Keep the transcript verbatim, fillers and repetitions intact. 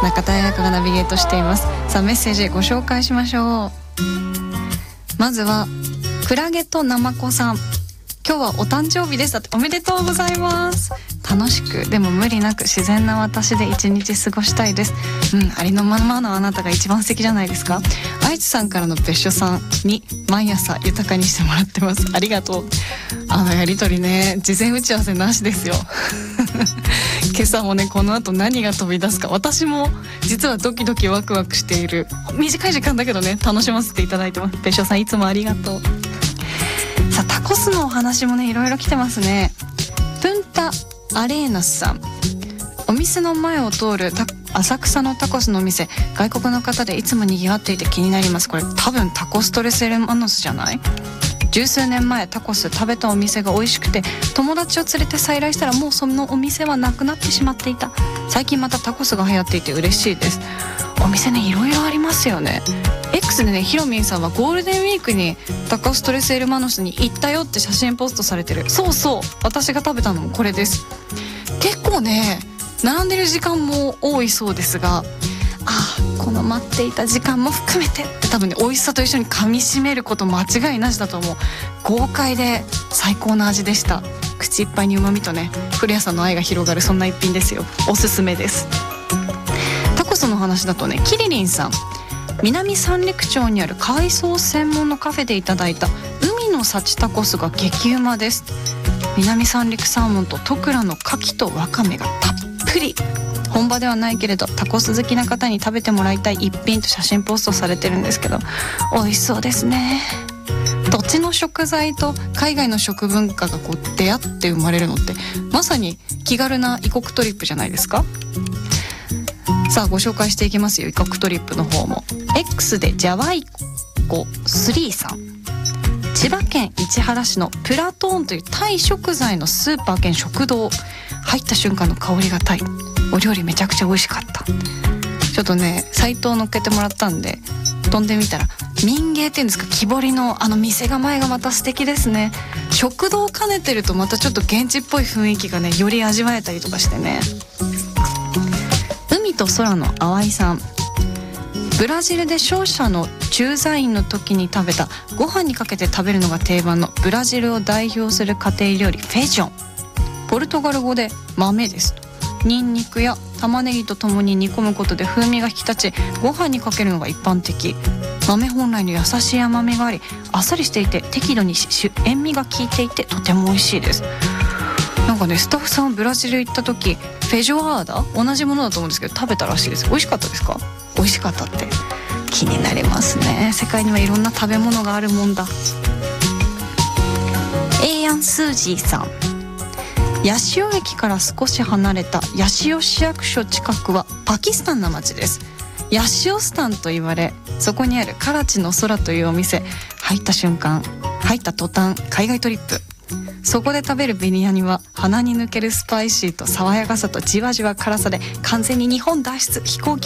中田彩香がナビゲートしています。さあメッセージご紹介しましょう。まずはクラゲとナマコさん、今日はお誕生日です。だっておめでとうございます。楽しくでも無理なく自然な私で一日過ごしたいです。うん、ありのままのあなたが一番素敵じゃないですか。愛知さんからの別所さんに毎朝豊かにしてもらってます。ありがとう。あのやりとりね、事前打ち合わせなしですよ今朝もね、この後何が飛び出すか私も実はドキドキワクワクしている。短い時間だけどね、楽しませていただいてます。別所さんいつもありがとう。さあタコスのお話もね、いろいろ来てますね。プンタアレーナスさん、お店の前を通る浅草のタコスのお店、外国の方でいつも賑わっていて気になります。これ多分タコストレスエルマノスじゃない？十数年前タコス食べたお店が美味しくて友達を連れて再来したらもうそのお店はなくなってしまっていた。最近またタコスが流行っていて嬉しいです。お店ね、いろいろありますよね。 X でね、ひろみんさんはゴールデンウィークにタコストレスエルマノスに行ったよって写真ポストされてる。そうそう、私が食べたのもこれです。結構ね並んでる時間も多いそうですが、ああこの待っていた時間も含めてって多分ね、美味しさと一緒に噛みしめること間違いなしだと思う。豪快で最高な味でした。口いっぱいに旨味とね、古谷さんの愛が広がる、そんな一品ですよ。おすすめです。タコスの話だとね、キリリンさん、南三陸町にある海藻専門のカフェでいただいた海の幸タコスが激うまです。南三陸サーモンとトクラの牡蠣とわかめがたっぷり。本場ではないけれどタコス好きな方に食べてもらいたい一品と写真ポストされてるんですけど、美味しそうですね。土地の食材と海外の食文化がこう出会って生まれるのってまさに気軽な異国トリップじゃないですか。さあご紹介していきますよ、異国トリップの方も。 X でジャワイコスリーさん、千葉県市原市のプラトーンというタイ食材のスーパー兼食堂、入った瞬間の香りがタイ、お料理めちゃくちゃ美味しかった。ちょっとねサイトを載っけてもらったんで飛んでみたら、民芸っていうんですか、木彫りのあの店構えがまた素敵ですね。食堂を兼ねてるとまたちょっと現地っぽい雰囲気がねより味わえたりとかしてね。海と空の淡いさん、ブラジルで商社の駐在員の時に食べたご飯にかけて食べるのが定番のブラジルを代表する家庭料理フェジョン、ポルトガル語で豆です。ニンニクや玉ねぎとともに煮込むことで風味が引き立ち、ご飯にかけるのが一般的。豆本来の優しい甘みがあり、あっさりしていて適度に塩味が効いていてとても美味しいです。なんかね、スタッフさんブラジル行った時フェジョアーダ、同じものだと思うんですけど食べたらしいです。美味しかったですか？美味しかったって気になりますね。世界にはいろんな食べ物があるもんだ。エイアンスージーさん、ヤシオ駅から少し離れたヤシオ市役所近くはパキスタンの町です。ヤシオスタンと言われ、そこにあるカラチの空というお店、入った瞬間、入った途端海外トリップ。そこで食べるビリヤニは鼻に抜けるスパイシーと爽やかさとじわじわ辛さで完全に日本脱出、飛行機